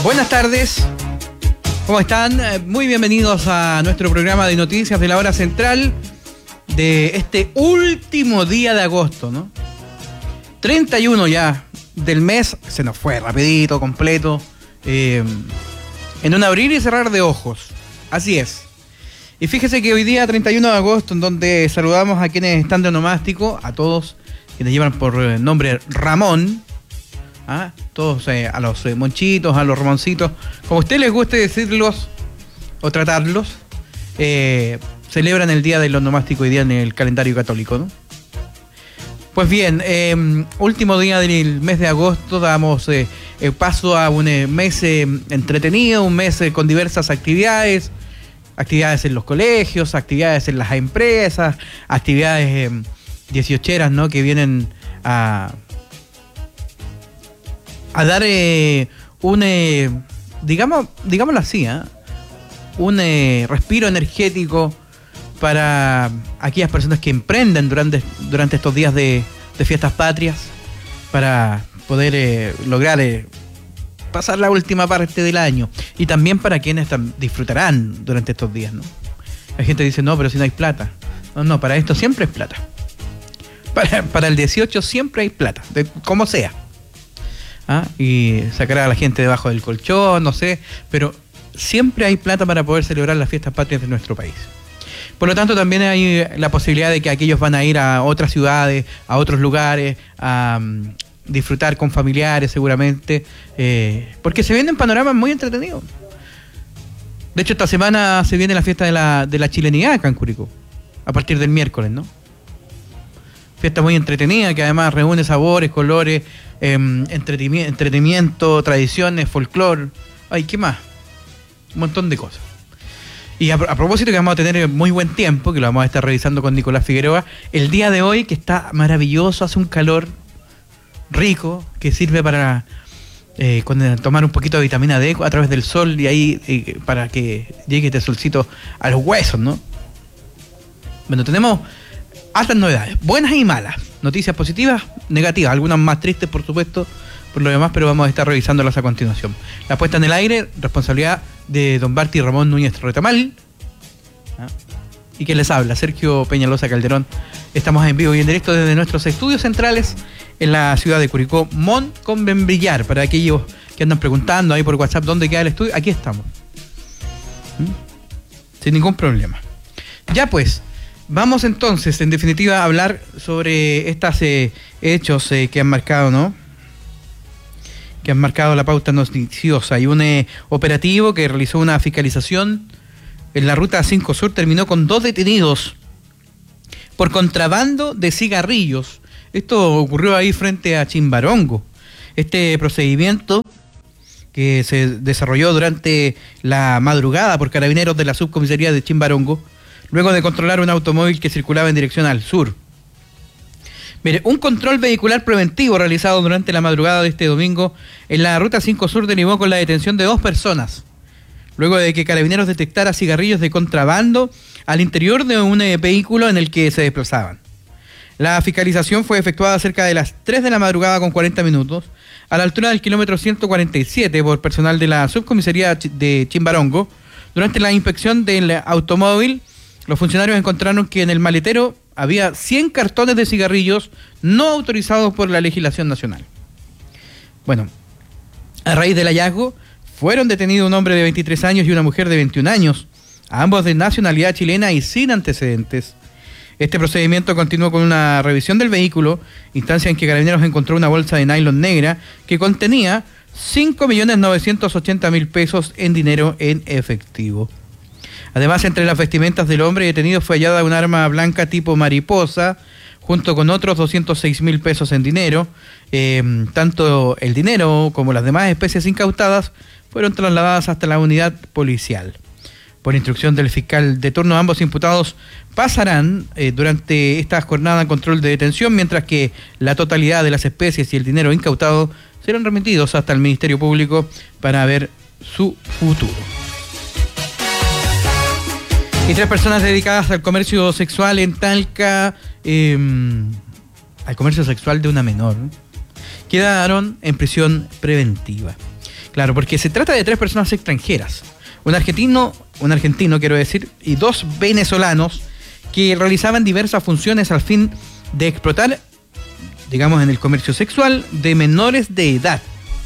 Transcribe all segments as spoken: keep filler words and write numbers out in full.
Buenas tardes, ¿cómo están? Muy bienvenidos a nuestro programa de noticias de la hora central de este último día de agosto, ¿no? treinta y uno ya del mes, se nos fue rapidito, completo, eh, en un abrir y cerrar de ojos, así es. Y fíjese que hoy día, treinta y uno de agosto, en donde saludamos a quienes están de onomástico, a todos quienes llevan por nombre Ramón, ¿ah? Todos eh, a los eh, monchitos, a los ramoncitos, como a usted les guste decirlos o tratarlos, eh, celebran el día del onomástico hoy día en el calendario católico, ¿no? Pues bien, eh, último día del mes de agosto, damos eh, eh, paso a un eh, mes eh, entretenido, un mes eh, con diversas actividades, actividades en los colegios, actividades en las empresas, actividades eh, dieciocheras, ¿no? Que vienen a... a dar eh, un, eh, digamos, digámoslo así, ¿eh? un eh, respiro energético para aquellas personas que emprenden durante, durante estos días de, de fiestas patrias, para poder eh, lograr eh, pasar la última parte del año, y también para quienes tam- disfrutarán durante estos días, ¿no? La gente dice, no, pero si no hay plata. No, no, para esto siempre es plata. Para, para el dieciocho siempre hay plata, de como sea. ¿Ah? Y sacar a la gente debajo del colchón, no sé, pero siempre hay plata para poder celebrar las fiestas patrias de nuestro país. Por lo tanto, también hay la posibilidad de que aquellos van a ir a otras ciudades, a otros lugares, a um, disfrutar con familiares seguramente, eh, porque se vienen panoramas muy entretenidos. De hecho, esta semana se viene la fiesta de la, de la chilenidad acá en Curicó, a partir del miércoles, ¿no? Fiesta muy entretenida, que además reúne sabores, colores, eh, entretenimiento, entretenimiento, tradiciones, folclore. Ay, ¿qué más? Un montón de cosas. Y a, a propósito que vamos a tener muy buen tiempo, que lo vamos a estar revisando con Nicolás Figueroa, el día de hoy, que está maravilloso, hace un calor rico, que sirve para eh, con, tomar un poquito de vitamina D a través del sol, y ahí eh, para que llegue este solcito a los huesos, ¿no? Bueno, tenemos altas novedades, buenas y malas, noticias positivas, negativas, algunas más tristes por supuesto, por lo demás, pero vamos a estar revisándolas a continuación. La puesta en el aire, responsabilidad de don Barty Ramón Núñez Retamal, ¿ah? Y que les habla, Sergio Peñalosa Calderón. Estamos en vivo y en directo desde nuestros estudios centrales en la ciudad de Curicó, Mont con Membrillar, para aquellos que andan preguntando ahí por WhatsApp dónde queda el estudio, aquí estamos, ¿Mm? Sin ningún problema. Ya pues, vamos entonces, en definitiva, a hablar sobre estos eh, hechos eh, que han marcado, ¿no? Que han marcado la pauta noticiosa. Y un eh, operativo que realizó una fiscalización en la ruta cinco Sur terminó con dos detenidos por contrabando de cigarrillos. Esto ocurrió ahí frente a Chimbarongo. Este procedimiento, que se desarrolló durante la madrugada por carabineros de la subcomisaría de Chimbarongo, luego de controlar un automóvil que circulaba en dirección al sur. Mire, un control vehicular preventivo realizado durante la madrugada de este domingo en la ruta cinco Sur derivó con la detención de dos personas, luego de que Carabineros detectara cigarrillos de contrabando al interior de un eh, vehículo en el que se desplazaban. La fiscalización fue efectuada cerca de las tres de la madrugada con cuarenta minutos, a la altura del kilómetro ciento cuarenta y siete por personal de la subcomisaría de Chimbarongo. Durante la inspección del automóvil, los funcionarios encontraron que en el maletero había cien cartones de cigarrillos no autorizados por la legislación nacional. Bueno, a raíz del hallazgo, fueron detenidos un hombre de veintitrés años y una mujer de veintiún años, ambos de nacionalidad chilena y sin antecedentes. Este procedimiento continuó con una revisión del vehículo, instancia en que Carabineros encontró una bolsa de nylon negra que contenía cinco millones novecientos ochenta mil pesos en dinero en efectivo. Además, entre las vestimentas del hombre detenido fue hallada un arma blanca tipo mariposa, junto con otros doscientos seis mil pesos en dinero. Eh, tanto el dinero como las demás especies incautadas fueron trasladadas hasta la unidad policial. Por instrucción del fiscal de turno, ambos imputados pasarán eh, durante esta jornada en control de detención, mientras que la totalidad de las especies y el dinero incautado serán remitidos hasta el Ministerio Público para ver su futuro. Y tres personas dedicadas al comercio sexual en Talca, eh, al comercio sexual de una menor, quedaron en prisión preventiva. Claro, porque se trata de tres personas extranjeras. Un argentino, un argentino quiero decir, y dos venezolanos que realizaban diversas funciones al fin de explotar, digamos, en el comercio sexual de menores de edad.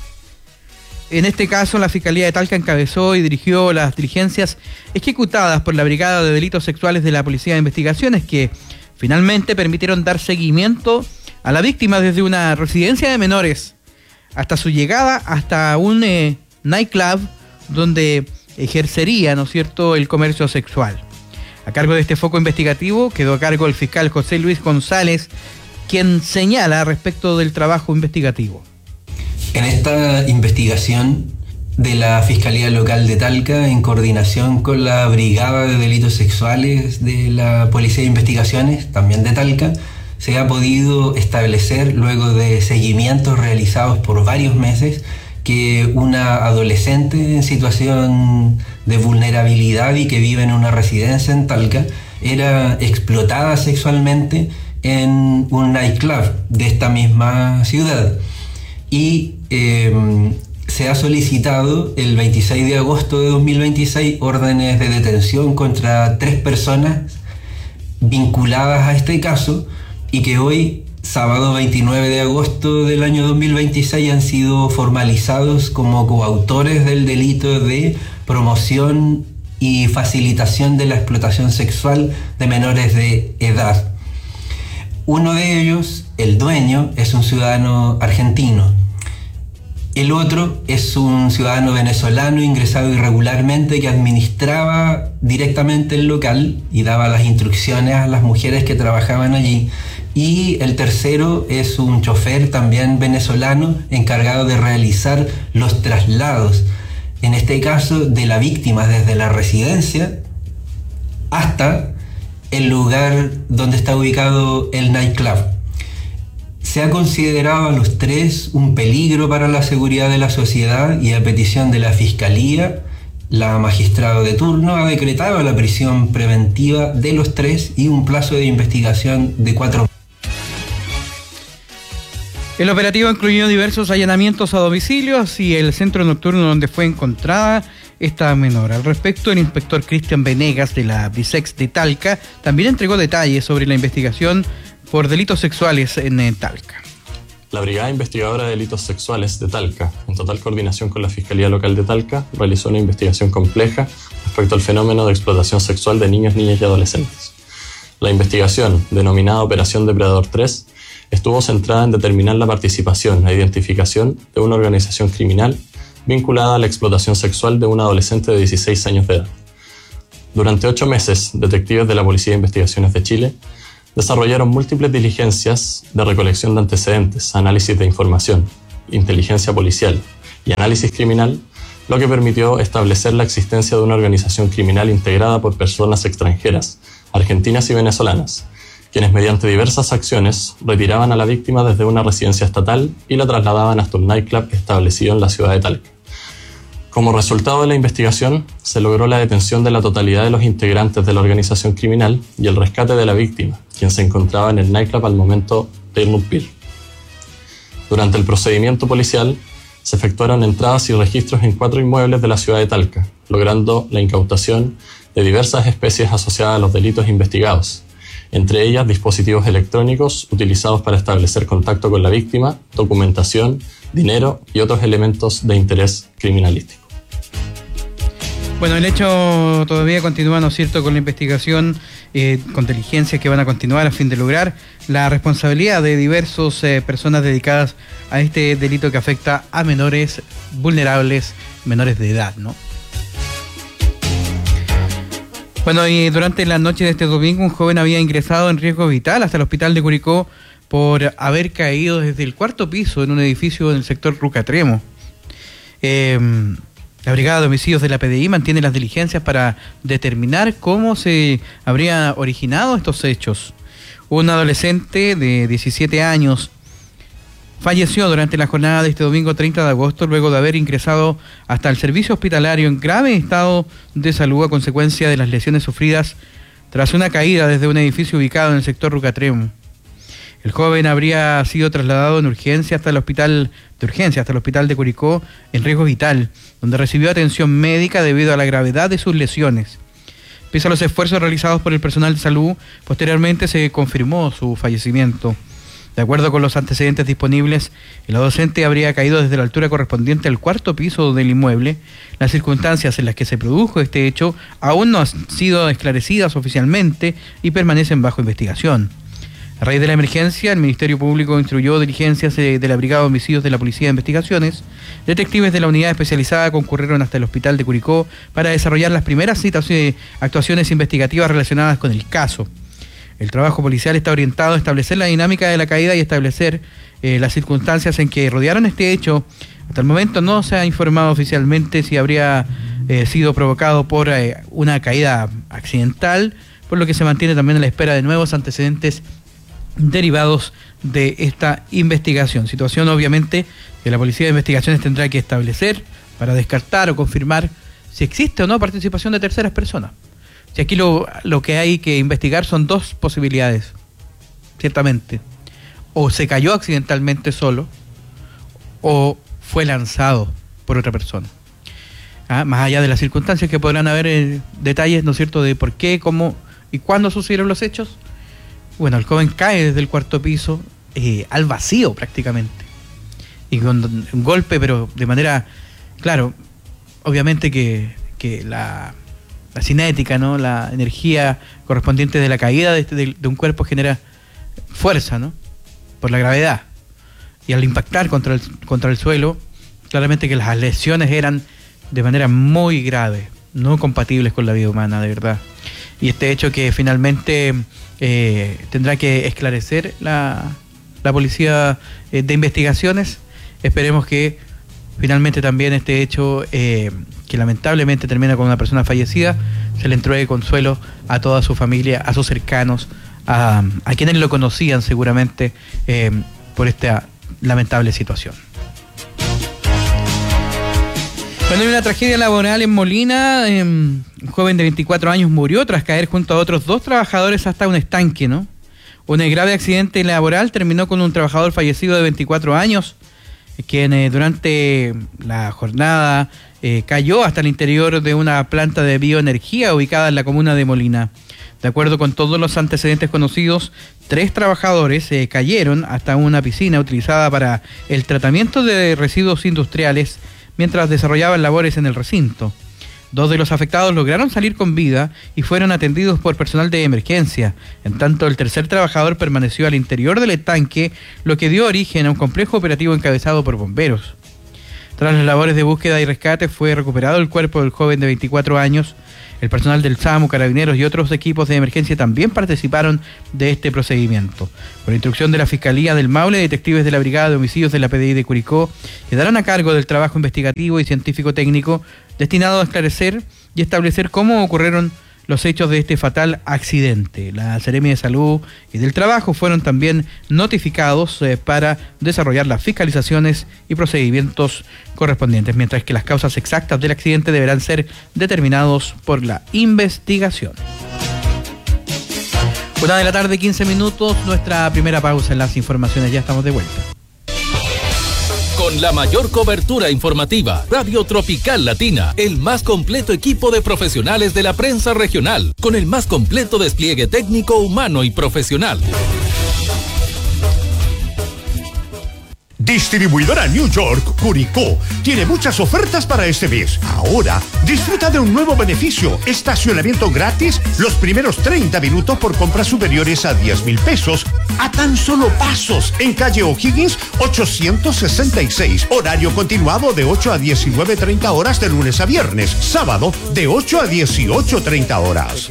En este caso, la Fiscalía de Talca encabezó y dirigió las diligencias ejecutadas por la Brigada de Delitos Sexuales de la Policía de Investigaciones, que finalmente permitieron dar seguimiento a la víctima desde una residencia de menores hasta su llegada hasta un eh, nightclub donde ejercería, ¿no es cierto?, el comercio sexual. A cargo de este foco investigativo quedó a cargo el fiscal José Luis González, quien señala respecto del trabajo investigativo. En esta investigación de la Fiscalía Local de Talca, en coordinación con la Brigada de Delitos Sexuales de la Policía de Investigaciones, también de Talca, se ha podido establecer, luego de seguimientos realizados por varios meses, que una adolescente en situación de vulnerabilidad y que vive en una residencia en Talca era explotada sexualmente en un nightclub de esta misma ciudad. Y eh, se ha solicitado el veintiséis de agosto de dos mil veintiséis órdenes de detención contra tres personas vinculadas a este caso, y que hoy, sábado veintinueve de agosto del año dos mil veintiséis, han sido formalizados como coautores del delito de promoción y facilitación de la explotación sexual de menores de edad. Uno de ellos, el dueño, es un ciudadano argentino. El otro es un ciudadano venezolano ingresado irregularmente que administraba directamente el local y daba las instrucciones a las mujeres que trabajaban allí. Y el tercero es un chofer también venezolano encargado de realizar los traslados, en este caso de la víctima desde la residencia hasta el lugar donde está ubicado el nightclub. Se ha considerado a los tres un peligro para la seguridad de la sociedad, y a petición de la Fiscalía, la magistrada de turno ha decretado la prisión preventiva de los tres y un plazo de investigación de cuatro meses. El operativo incluyó diversos allanamientos a domicilios y el centro nocturno donde fue encontrada esta menor. Al respecto, el inspector Cristian Venegas de la Brisex de Talca también entregó detalles sobre la investigación por delitos sexuales en Talca. La Brigada Investigadora de Delitos Sexuales de Talca, en total coordinación con la Fiscalía Local de Talca, realizó una investigación compleja respecto al fenómeno de explotación sexual de niños, niñas y adolescentes. La investigación, denominada Operación Depredador tres, estuvo centrada en determinar la participación e identificación de una organización criminal vinculada a la explotación sexual de un adolescente de dieciséis años de edad. Durante ocho meses, detectives de la Policía de Investigaciones de Chile desarrollaron múltiples diligencias de recolección de antecedentes, análisis de información, inteligencia policial y análisis criminal, lo que permitió establecer la existencia de una organización criminal integrada por personas extranjeras, argentinas y venezolanas, quienes mediante diversas acciones retiraban a la víctima desde una residencia estatal y la trasladaban hasta un nightclub establecido en la ciudad de Talca. Como resultado de la investigación, se logró la detención de la totalidad de los integrantes de la organización criminal y el rescate de la víctima, quien se encontraba en el nightclub al momento de irrumpir. Durante el procedimiento policial, se efectuaron entradas y registros en cuatro inmuebles de la ciudad de Talca, logrando la incautación de diversas especies asociadas a los delitos investigados, entre ellas dispositivos electrónicos utilizados para establecer contacto con la víctima, documentación, dinero y otros elementos de interés criminalístico. Bueno, el hecho todavía continúa, ¿no es cierto?, con la investigación, eh, con diligencias que van a continuar a fin de lograr la responsabilidad de diversas eh, personas dedicadas a este delito que afecta a menores vulnerables, menores de edad, ¿no? Bueno, y durante la noche de este domingo, un joven había ingresado en riesgo vital hasta el hospital de Curicó por haber caído desde el cuarto piso en un edificio en el sector Rucatremo. Eh, la Brigada de Homicidios de la P D I mantiene las diligencias para determinar cómo se habrían originado estos hechos. Un adolescente de diecisiete años falleció durante la jornada de este domingo treinta de agosto luego de haber ingresado hasta el servicio hospitalario en grave estado de salud a consecuencia de las lesiones sufridas tras una caída desde un edificio ubicado en el sector Rucatremo. El joven habría sido trasladado en urgencia hasta el hospital de urgencia hasta el hospital de Curicó en riesgo vital, donde recibió atención médica debido a la gravedad de sus lesiones. Pese a los esfuerzos realizados por el personal de salud, posteriormente se confirmó su fallecimiento. De acuerdo con los antecedentes disponibles, el adolescente habría caído desde la altura correspondiente al cuarto piso del inmueble. Las circunstancias en las que se produjo este hecho aún no han sido esclarecidas oficialmente y permanecen bajo investigación. A raíz de la emergencia, el Ministerio Público instruyó diligencias de la Brigada de Homicidios de la Policía de Investigaciones. Detectives de la unidad especializada concurrieron hasta el hospital de Curicó para desarrollar las primeras actuaciones investigativas relacionadas con el caso. El trabajo policial está orientado a establecer la dinámica de la caída y establecer eh, las circunstancias en que rodearon este hecho. Hasta el momento no se ha informado oficialmente si habría eh, sido provocado por eh, una caída accidental, por lo que se mantiene también a la espera de nuevos antecedentes derivados de esta investigación. Situación obviamente que la Policía de Investigaciones tendrá que establecer para descartar o confirmar si existe o no participación de terceras personas. Si aquí lo, lo que hay que investigar son dos posibilidades, ciertamente. O se cayó accidentalmente solo, o fue lanzado por otra persona. ¿Ah? Más allá de las circunstancias que podrán haber eh, detalles, ¿no es cierto?, de por qué, cómo y cuándo sucedieron los hechos. Bueno, el joven cae desde el cuarto piso eh, al vacío prácticamente. Y con un golpe, pero de manera, claro, obviamente que, que la... la cinética, ¿no?, la energía correspondiente de la caída de, de, de un cuerpo genera fuerza, ¿no?, por la gravedad. Y al impactar contra el, contra el suelo, claramente que las lesiones eran de manera muy grave, no compatibles con la vida humana, de verdad. Y este hecho que finalmente eh, tendrá que esclarecer la, la Policía eh, de Investigaciones. Esperemos que finalmente también este hecho, eh, que lamentablemente termina con una persona fallecida, se le entregue consuelo a toda su familia, a sus cercanos, a, a quienes lo conocían seguramente eh, por esta lamentable situación. Bueno, hay una tragedia laboral en Molina. Eh, un joven de veinticuatro años murió tras caer junto a otros dos trabajadores hasta un estanque, ¿no? Un grave accidente laboral terminó con un trabajador fallecido de veinticuatro años, quien eh, durante la jornada eh, cayó hasta el interior de una planta de bioenergía ubicada en la comuna de Molina. De acuerdo con todos los antecedentes conocidos, tres trabajadores eh, cayeron hasta una piscina utilizada para el tratamiento de residuos industriales mientras desarrollaban labores en el recinto. Dos de los afectados lograron salir con vida y fueron atendidos por personal de emergencia. En tanto, el tercer trabajador permaneció al interior del estanque, lo que dio origen a un complejo operativo encabezado por bomberos. Tras las labores de búsqueda y rescate, fue recuperado el cuerpo del joven de veinticuatro años. El personal del SAMU, Carabineros y otros equipos de emergencia también participaron de este procedimiento. Por instrucción de la Fiscalía del Maule, detectives de la Brigada de Homicidios de la P D I de Curicó quedarán a cargo del trabajo investigativo y científico-técnico destinado a esclarecer y establecer cómo ocurrieron los hechos de este fatal accidente. La Seremi de Salud y del Trabajo fueron también notificados eh, para desarrollar las fiscalizaciones y procedimientos correspondientes, mientras que las causas exactas del accidente deberán ser determinados por la investigación. Una de la tarde, quince minutos, nuestra primera pausa en las informaciones. Ya estamos de vuelta. Con la mayor cobertura informativa, Radio Tropical Latina, el más completo equipo de profesionales de la prensa regional, con el más completo despliegue técnico, humano y profesional. Distribuidora New York Curicó tiene muchas ofertas para este mes. Ahora, disfruta de un nuevo beneficio: estacionamiento gratis los primeros treinta minutos por compras superiores a diez mil pesos, a tan solo pasos, en calle O'Higgins ochocientos sesenta y seis. Horario continuado de ocho a diecinueve treinta horas de lunes a viernes. Sábado de ocho a dieciocho treinta horas.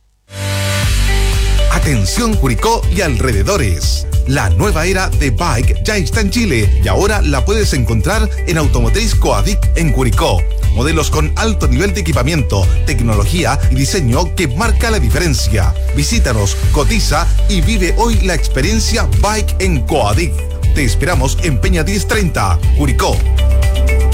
Atención Curicó y alrededores. La nueva era de Bike ya está en Chile y ahora la puedes encontrar en Automotriz Coadic en Curicó. Modelos con alto nivel de equipamiento, tecnología y diseño que marca la diferencia. Visítanos, cotiza y vive hoy la experiencia Bike en Coadic. Te esperamos en Peña diez treinta, Curicó.